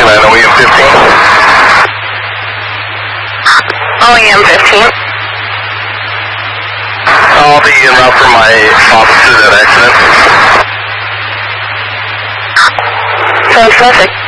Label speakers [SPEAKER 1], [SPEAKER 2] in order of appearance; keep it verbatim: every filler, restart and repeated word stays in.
[SPEAKER 1] nine, O E M fifteen.
[SPEAKER 2] O E M fifteen.
[SPEAKER 1] I'll be en route for my office to that accident.
[SPEAKER 2] Sounds perfect.